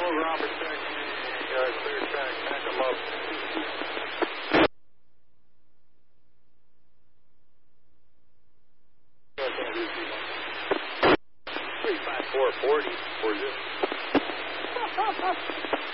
Robert taxi, clear track, pack them up. 35440 for you.